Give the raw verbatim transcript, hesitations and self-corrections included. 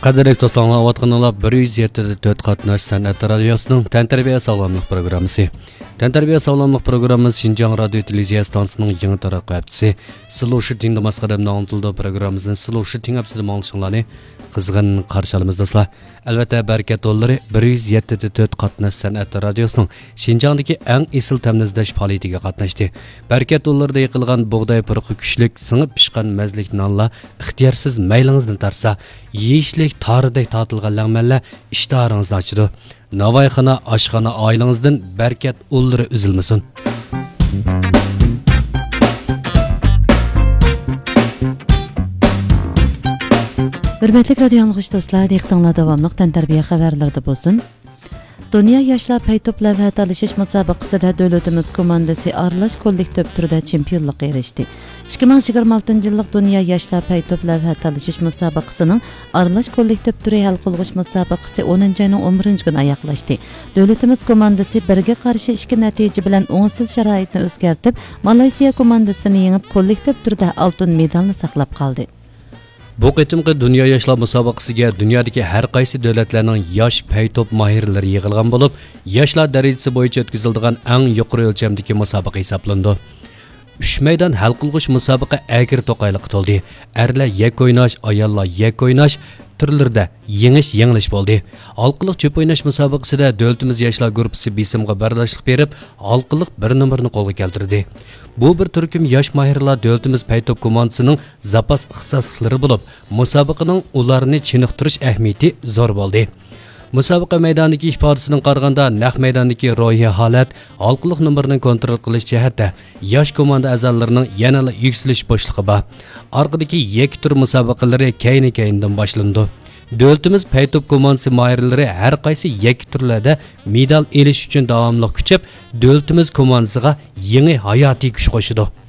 Qadrli dostlar, vatqanlar bir yuz yetti dört qatnash san'at radiosining tantarbiya sog'lomlik programmasi. Tantarbiya sog'lomlik programmasi Xinjiang radio televiziya stansiyaning yangi taraqqiyotchisi. Silovshi tingdamas qadamda antildi programmamizning silovshi tingapsida ma'lumotlarni qizg'in qarshi olamiz do'stlar. Albatta barkat dollari bir yuz yetti dört qatnash san'at radiosining Xinjiangdagi eng esil tamnizlash faoliyatiga qatnashdi. Barkat dollarida yiqilgan bug'doy purqi kuchlik, singib pishgan mazlik nonlar ixtiyorsiz maylingizdan tarsa, yeyishlik taridek tatilgan lag'manlar ishtaringizni ochdi. Navoiyxona oshxona oilangizdan barkat ullari uzilmasin. Hürmetli radio yanılgıç dostlar, diqqətinizdə davamlıq tantarbiya xəbərlərdə bolsun. Dünya Yaşlar Paytop Ləvhə Talışış müsabaqəsində dövlətimiz komandası aralaş kollektiv turda çempionluq erişdi. ikki ming yigirma oltinchi yillik Dünya Yaşlar Paytop Ləvhə Talışış müsabaqəsinin aralaş kollektiv turi hal qılğıç müsabaqəsi o'ninchi ayning o'n birinchi kuni oyoqlashdi. Dövlətimiz komandası birga qarshi ikki natija bilan o'ngsiz sharoitni o'zgartib, Malayziya komandasini yengib kollektiv turda oltin medalni saqlab qoldi. Bu qitimqi Dünya Yaşlar musobaqasiga dunyodagi har qaysi davlatlarning yosh paytop mahirlari yig'ilgan bo'lib, yoshlar darajasi bo'yicha o'tkaziladigan eng yuqori o'lchamdagi musobaqa hisoblandi. uch maydon hal qilg'uch musobaqa agir to'qayliq to'ldi. Erlar yak o'ynash, ayollar yak o'ynash turlarida yengish yenglish bo'ldi. Halqiliq cho'p o'ynash musobaqasida davlatimiz yoshlar guruhi besimga bardashlik berib, halqiliq bir nomerni qo'lga keltirdi. Bu bir turkum yosh mahirlar davlatimiz paytop komandasining zapas ixtisoslari bo'lib, musobaqaning ularni chiniqtirish ahamiyati zo'r bo'ldi. Musobaqa maydonidagi ifodasining qaraganda naq maydondagi ro'yi holat, halqiliq nomerni kontrol qilish jihatda yosh komanda a'zolarining yanada yuksalish bo'shlig'i bor. Orqadagi yakka tur musobaqalari kayni-kayindan boshlandi. Davlatimiz paytop komandasi mahirlari har qaysi yakka turlarda medal elish uchun davomli kuchib, davlatimiz komandasiga yangi hayotiy kuch qo'shdi.